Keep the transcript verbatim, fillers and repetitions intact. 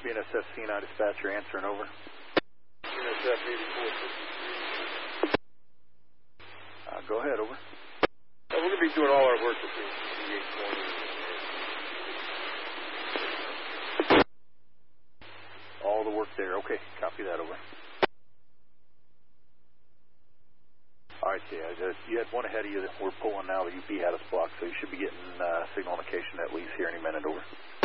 B N S F C nine dispatcher answering over. B N S F eighty-four fifty-three. Uh, go ahead, over. Uh, we're going to be doing all our work between eight twenty and all the work there. Okay, copy that, over. All right, yeah, just, you had one ahead of you that we're pulling now. The U P had us blocked, so you should be getting uh, signal indication that leaves here any minute, over.